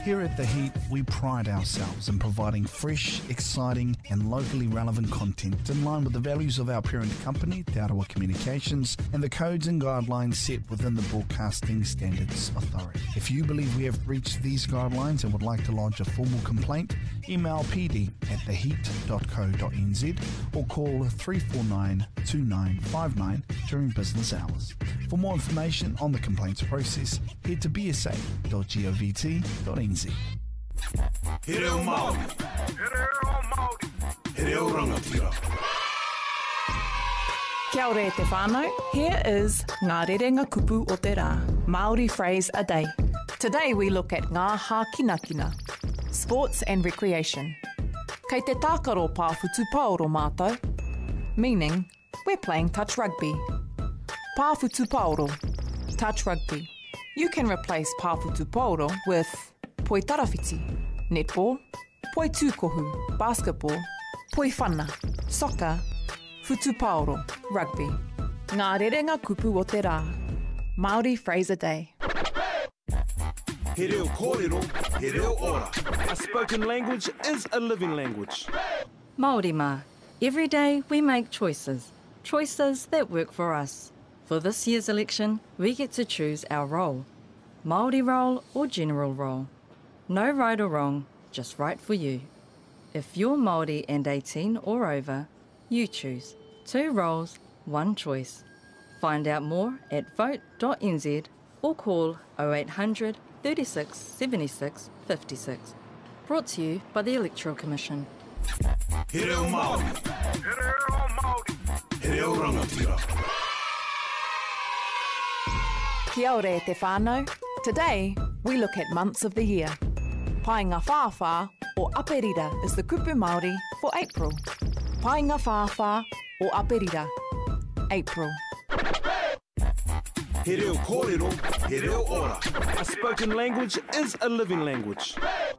Here at The Heat, we pride ourselves in providing fresh, exciting and locally relevant content in line with the values of our parent company, Te Arawa Communications, and the codes and guidelines set within the Broadcasting Standards Authority. If you believe we have breached these guidelines and would like to lodge a formal complaint, email pd@theheat.co.nz or call 349 2959 during business hours. For more information on the complaints process, head to bsa.govt.nz. He reo Māori. He reo rangatira. Kia ora e te whānau. Here is Ngā Rerenga Kupu o te Rā, Māori phrase a day. Today we look at ngā hākinakina, sports and recreation. Kei te tākaro pāwhutu paoro mātou, meaning we're playing touch rugby. Pāwhutu paoro, touch rugby. You can replace pāwhutu paoro with poi tarawhiti, netball, poi tūkohu, basketball, poi whana, soccer, whutu paoro, rugby. Ngā rerenga kupu o te rā, Māori phrase a day. He reo kōrero, he reo ora. A spoken language is a living language. Māori mā, every day we make choices that work for us. For this year's election, we get to choose our role. Māori role or general role. No right or wrong, just right for you. If you're Māori and 18 or over, you choose. 2 roles, 1 choice. Find out more at vote.nz or call 0800 36 76 56. Brought to you by the Electoral Commission. He reo Māori. He reo rangatira. Kia ora e te whānau. Today, we look at months of the year. Painga Whāwhā or Aperira is the kupu Māori for April. Painga Whāwhā or Aperira, April. He reo kōrero, he reo ora. A spoken language is a living language.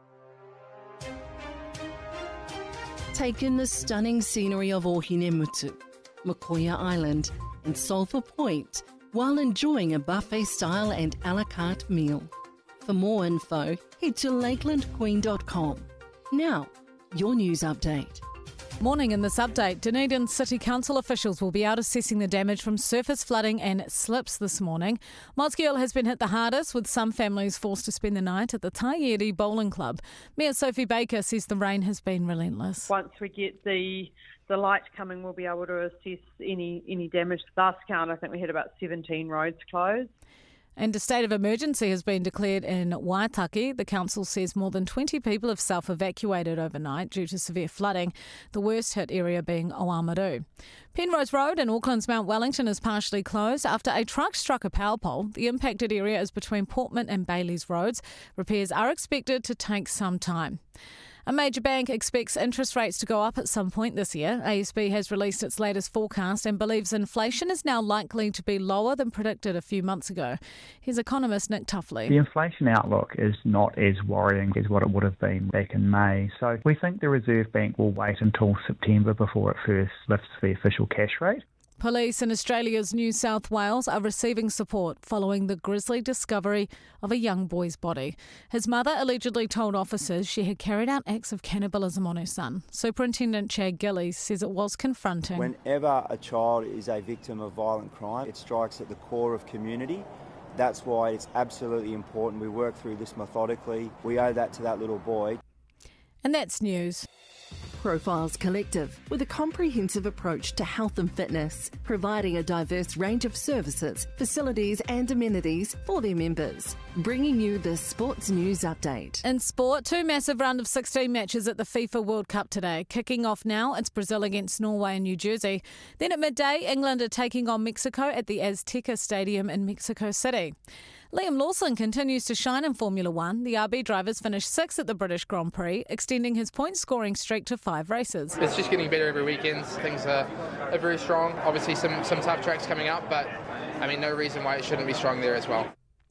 Take in the stunning scenery of Ohinemutu, Mokoia Island and Sulphur Point while enjoying a buffet-style and a la carte meal. For more info, head to lakelandqueen.com. Now, your news update. Morning in this update, Dunedin City Council officials will be out assessing the damage from surface flooding and slips this morning. Mosgiel has been hit the hardest, with some families forced to spend the night at the Taieri Bowling Club. Mayor Sophie Baker says the rain has been relentless. Once we get the light coming, we'll be able to assess any damage. Last count, I think we had about 17 roads closed. And a state of emergency has been declared in Waitaki. The council says more than 20 people have self-evacuated overnight due to severe flooding, the worst hit area being Oamaru. Penrose Road in Auckland's Mount Wellington is partially closed after a truck struck a power pole. The impacted area is between Portman and Bailey's roads. Repairs are expected to take some time. A major bank expects interest rates to go up at some point this year. ASB has released its latest forecast and believes inflation is now likely to be lower than predicted a few months ago. Here's economist Nick Tuffley. The inflation outlook is not as worrying as what it would have been back in May. So we think the Reserve Bank will wait until September before it first lifts the official cash rate. Police in Australia's New South Wales are receiving support following the grisly discovery of a young boy's body. His mother allegedly told officers she had carried out acts of cannibalism on her son. Superintendent Chad Gillies says it was confronting. Whenever a child is a victim of violent crime, it strikes at the core of community. That's why it's absolutely important we work through this methodically. We owe that to that little boy. And that's news. Profiles Collective, with a comprehensive approach to health and fitness, providing a diverse range of services, facilities and amenities for their members. Bringing you the Sports News Update. In sport, 2 massive round of 16 matches at the FIFA World Cup today. Kicking off now, it's Brazil against Norway and New Jersey. Then at midday, England are taking on Mexico at the Azteca Stadium in Mexico City. Liam Lawson continues to shine in Formula One. The RB drivers finished 6th at the British Grand Prix, extending his point-scoring streak to 5 races. It's just getting better every weekend. Things are very strong. Obviously some tough tracks coming up, but I mean, no reason why it shouldn't be strong there as well.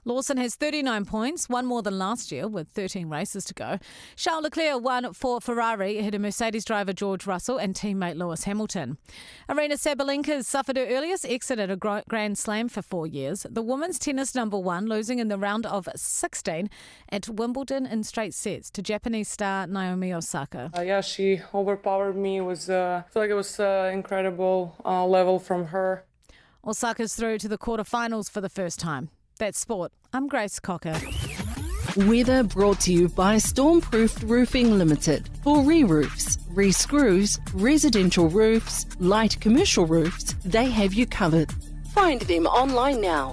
Lawson has 39 points, one more than last year with 13 races to go. Charles Leclerc won for Ferrari ahead of Mercedes driver George Russell and teammate Lewis Hamilton. Aryna Sabalenka has suffered her earliest exit at a Grand Slam for 4 years. The women's tennis number one losing in the round of 16 at Wimbledon in straight sets to Japanese star Naomi Osaka. She overpowered me. I feel like it was incredible level from her. Osaka's through to the quarterfinals for the first time. That's sport. I'm Grace Cocker. Weather brought to you by Stormproofed Roofing Limited. For re-roofs, re-screws, residential roofs, light commercial roofs, they have you covered. Find them online now.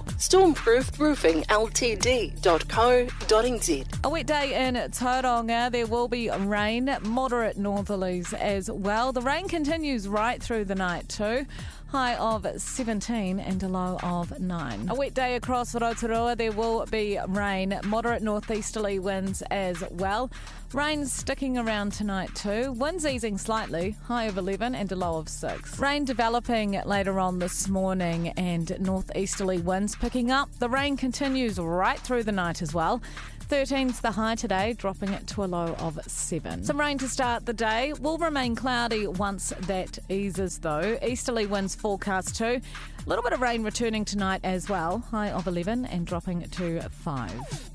stormproofedroofingltd.co.nz. A wet day in Tauranga. There will be rain, moderate northerlies as well. The rain continues right through the night too. High of 17 and a low of 9. A wet day across Rotorua. There will be rain, moderate northeasterly winds as well. Rain sticking around tonight too. Winds easing slightly, high of 11 and a low of 6. Rain developing later on this morning and northeasterly winds picking up. The rain continues right through the night as well. 13's the high today, dropping it to a low of 7. Some rain to start the day. Will remain cloudy once that eases though. Easterly winds forecast too. A little bit of rain returning tonight as well. High of 11 and dropping to 5.